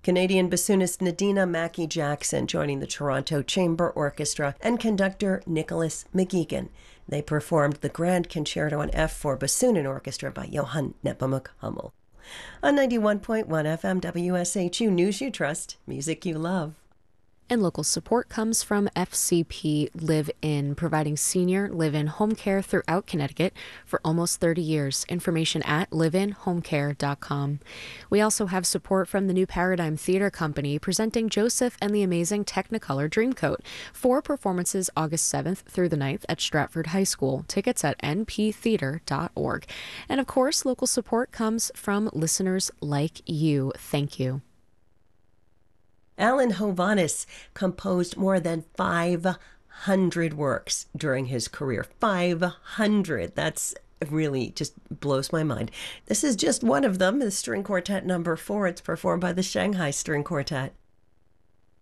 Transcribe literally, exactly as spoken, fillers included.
Canadian bassoonist Nadina Mackey-Jackson joining the Toronto Chamber Orchestra and conductor Nicholas McGeegan. They performed the Grand Concerto in F for bassoon and orchestra by Johann Nepomuk Hummel. On ninety-one point one F M W S H U, news you trust, music you love. And local support comes from F C P Live In, providing senior live-in home care throughout Connecticut for almost thirty years. Information at live in home care dot com. We also have support from the New Paradigm Theatre Company, presenting Joseph and the Amazing Technicolor Dreamcoat. Four performances August seventh through the ninth at Stratford High School. Tickets at n p theatre dot org. And of course, local support comes from listeners like you. Thank you. Alan Hovhaness composed more than five hundred works during his career. five hundred. That's really just blows my mind. This is just one of them, the String Quartet number four. It's performed by the Shanghai String Quartet.